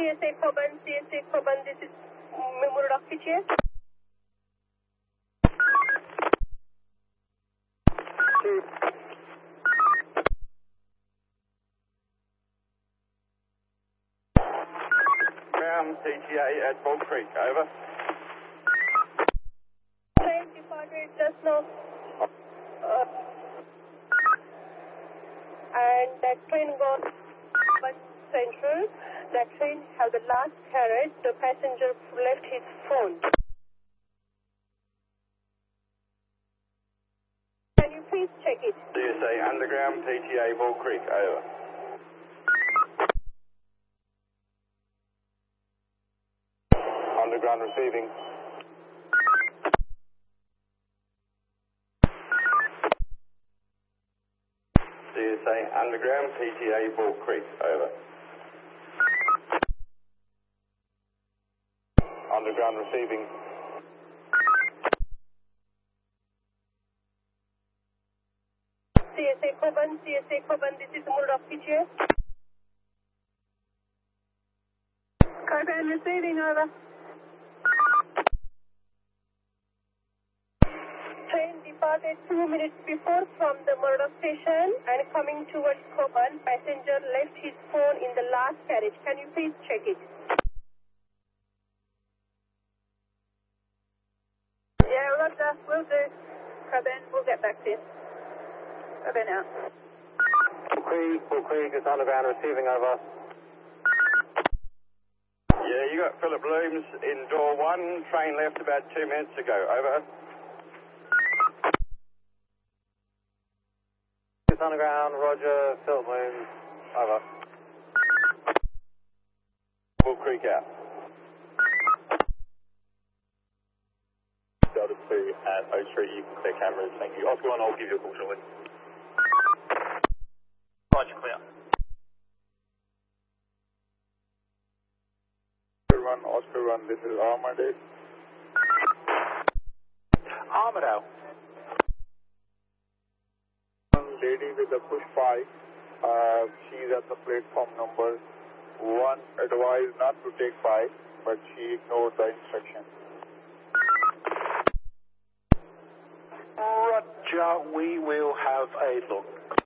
CSA Koban, this is Murad Kitchen. Ground PTA at Bull Creek, over. Train departed just now. And that train goes Koban Central. That train has the last carriage. The passenger left his phone. Can you please check it? CSA Underground PTA Bull Creek, over. Underground receiving. CSA Underground PTA Bull Creek, over. Underground receiving. CSA Koban, this is Murad Kitchen. Koban receiving, over. Train departed 2 minutes before from the Murdoch station and coming towards Koban. Passenger left his phone in the last carriage. Can you please check it? Yeah, Roger, will do. Koban, we'll get back to you. Koban out. Bull Creek is underground receiving, over. Yeah, you got Philip Looms in door 1. Train left about 2 minutes ago, over. Underground, Roger, Philip Looms, over. Bull Creek out. Delta 2 at O Street, you can clear cameras, thank you. Oscar 1, I'll give you a call shortly. Roger, clear. Oscar 1, this is Armadale. Armadale. Lady with the push 5, she's at the platform number 1, advised not to take 5, but she ignored the instruction. Roger, we will have a look.